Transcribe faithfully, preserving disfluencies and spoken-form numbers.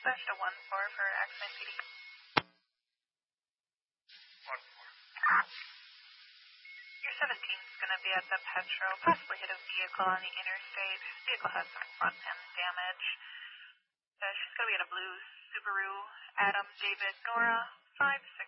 dispatched a one four for accident P D. one four. Your seventeen is going to be at the Petro, possibly hit a vehicle on the interstate. Vehicle has some front end damage. Uh, she's going to be in a blue Subaru Adam David Nora five six.